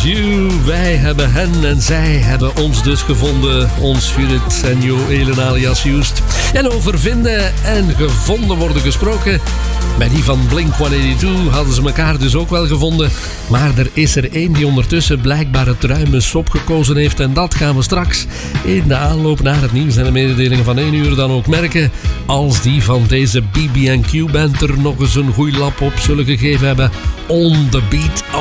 You. Wij hebben hen en zij hebben ons dus gevonden. Ons Judith en Jo Elen alias Joost. En over vinden en gevonden worden gesproken. Bij die van Blink-182 hadden ze elkaar dus ook wel gevonden. Maar er is er één die ondertussen blijkbaar het ruime sop gekozen heeft. En dat gaan we straks in de aanloop naar het nieuws en de mededelingen van 1 uur dan ook merken. Als die van deze BB&Q-band er nog eens een goeie lap op zullen gegeven hebben. On the beat.